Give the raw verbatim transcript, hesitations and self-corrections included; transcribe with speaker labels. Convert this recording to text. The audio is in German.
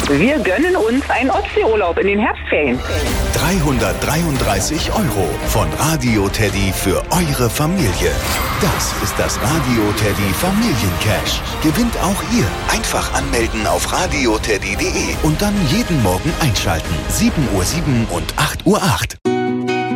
Speaker 1: Wir gönnen uns einen Ostseeurlaub in den Herbstferien.
Speaker 2: dreihundertdreiunddreißig Euro von Radio Teddy für eure Familie. Das ist das Radio Teddy Familiencash. Gewinnt auch ihr. Einfach anmelden auf radioteddy punkt de und dann jeden Morgen einschalten. sieben Uhr sieben und acht Uhr acht.